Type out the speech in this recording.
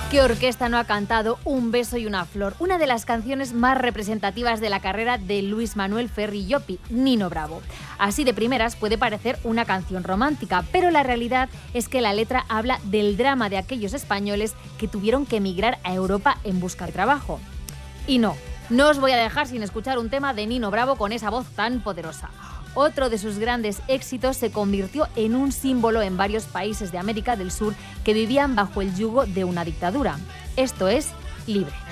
¿Qué orquesta no ha cantado Un beso y una flor? Una de las canciones más representativas de la carrera de Luis Manuel Ferri Llopis, Nino Bravo. Así de primeras puede parecer una canción romántica, pero la realidad es que la letra habla del drama de aquellos españoles que tuvieron que emigrar a Europa en busca de trabajo. Y no os voy a dejar sin escuchar un tema de Nino Bravo con esa voz tan poderosa. Otro de sus grandes éxitos se convirtió en un símbolo en varios países de América del Sur que vivían bajo el yugo de una dictadura. Esto es Libre.